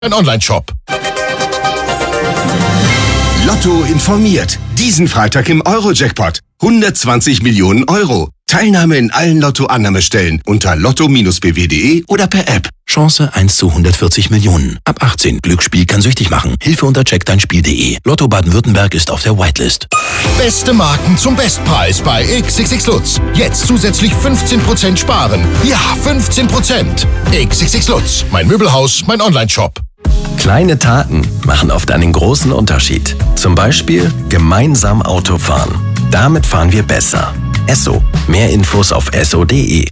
ein Onlineshop. Lotto informiert. Diesen Freitag im Euro-Jackpot. 120 Millionen Euro. Teilnahme in allen Lotto-Annahmestellen unter lotto-bw.de oder per App. Chance 1 zu 140 Millionen. Ab 18. Glücksspiel kann süchtig machen. Hilfe unter checkdeinspiel.de. Lotto Baden-Württemberg ist auf der Whitelist. Beste Marken zum Bestpreis bei XXX Lutz. Jetzt zusätzlich 15% sparen. Ja, 15%. XXX Lutz. Mein Möbelhaus, mein Onlineshop. Kleine Taten machen oft einen großen Unterschied. Zum Beispiel gemeinsam Auto fahren. Damit fahren wir besser. Esso. Mehr Infos auf esso.de.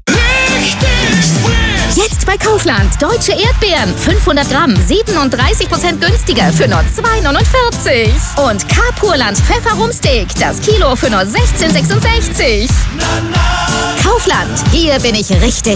Jetzt bei Kaufland. Deutsche Erdbeeren. 500 Gramm. 37% günstiger für nur 2,49. Und Carpurland Pfefferrumsteak. Das Kilo für nur 16,66. Kaufland. Hier bin ich richtig.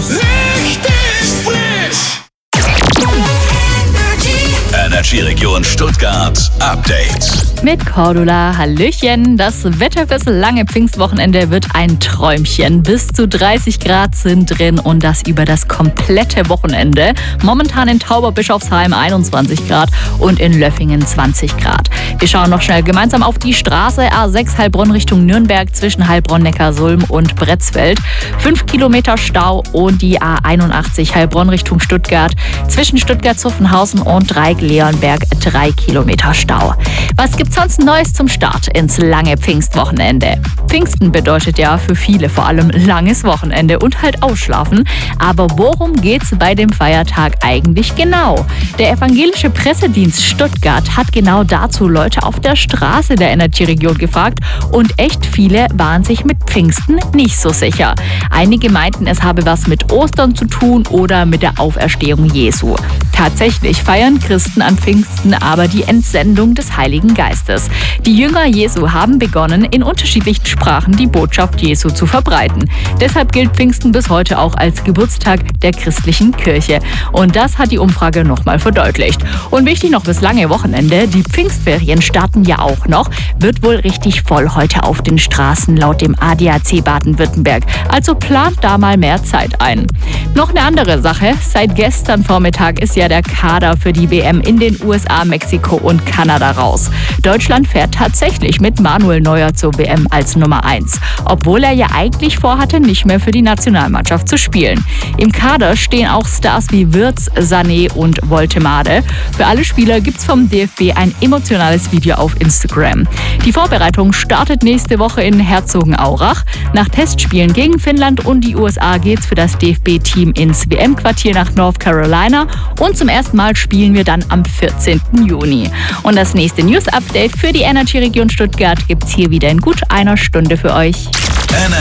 Energy-Region Stuttgart Update. Mit Cordula, hallöchen. Das Wetter fürs lange Pfingstwochenende wird ein Träumchen. Bis zu 30 Grad sind drin und das über das komplette Wochenende. Momentan in Tauberbischofsheim 21 Grad und in Löffingen 20 Grad. Wir schauen noch schnell gemeinsam auf die Straße A6 Heilbronn Richtung Nürnberg zwischen Heilbronn-Neckarsulm und Bretzfeld. 5 Kilometer Stau und die A81 Heilbronn Richtung Stuttgart zwischen Stuttgart-Zuffenhausen und Dreieck-Leonberg 3 Kilometer Stau. Was gibt's sonst Neues zum Start ins lange Pfingstwochenende? Pfingsten bedeutet ja für viele vor allem langes Wochenende und halt ausschlafen. Aber worum geht's bei dem Feiertag eigentlich genau? Der evangelische Pressedienst Stuttgart hat genau dazu Leute auf der Straße der Energy-Region gefragt und echt viele waren sich mit Pfingsten nicht so sicher. Einige meinten, es habe was mit Ostern zu tun oder mit der Auferstehung Jesu. Tatsächlich feiern Christen an Pfingsten aber die Entsendung des Heiligen Geistes. Die Jünger Jesu haben begonnen, in unterschiedlichen Sprachen die Botschaft Jesu zu verbreiten. Deshalb gilt Pfingsten bis heute auch als Geburtstag der christlichen Kirche. Und das hat die Umfrage nochmal verdeutlicht. Und wichtig noch fürs lange Wochenende, die Pfingstferien starten ja auch noch, wird wohl richtig voll heute auf den Straßen laut dem ADAC Baden-Württemberg. Also plant da mal mehr Zeit ein. Noch eine andere Sache, seit gestern Vormittag ist ja der Kader für die WM in den USA, Mexiko und Kanada raus. Deutschland fährt tatsächlich mit Manuel Neuer zur WM als Nummer 1, obwohl er ja eigentlich vorhatte, nicht mehr für die Nationalmannschaft zu spielen. Im Kader stehen auch Stars wie Wirtz, Sané und Woltemade. Für alle Spieler gibt's vom DFB ein emotionales Video auf Instagram. Die Vorbereitung startet nächste Woche in Herzogenaurach. Nach Testspielen gegen Finnland und die USA geht's für das DFB-Team ins WM-Quartier nach North Carolina und zum ersten Mal spielen wir dann am 14. Juni. Und das nächste News-Update für die Energy-Region Stuttgart gibt's hier wieder in gut einer Stunde für euch.